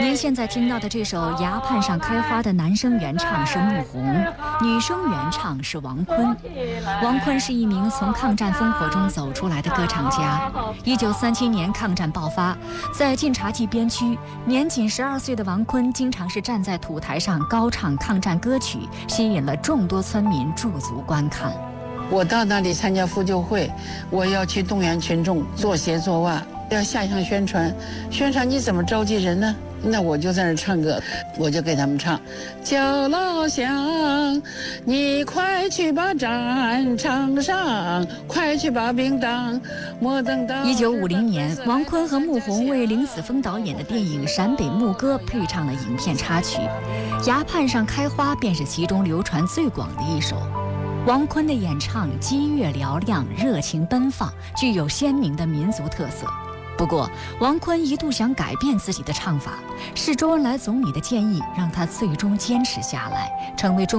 您现在听到的这首《崖畔上开花》的男声原唱是穆弘，女声原唱是王坤。王坤是一名从抗战烽火中走出来的歌唱家。1937年抗战爆发，在晋察冀边区，年仅12岁的王坤经常是站在土台上高唱抗战歌曲，吸引了众多村民驻足观看。 我到那里参加复救会，我要去动员群众做鞋做袜，要下乡宣传。宣传你怎么召集人呢？那我就在那唱歌，我就给他们唱：叫老乡，你快去把战场上，快去把兵当，莫等到。 1950年，王坤和穆弘为林子峰导演的电影《陕北牧歌》配唱了影片插曲，《崖畔上开花》便是其中流传最广的一首。王坤的演唱激越嘹亮，热情奔放，具有鲜明的民族特色。不过，王坤一度想改变自己的唱法，是周恩来总理的建议让他最终坚持下来，成为中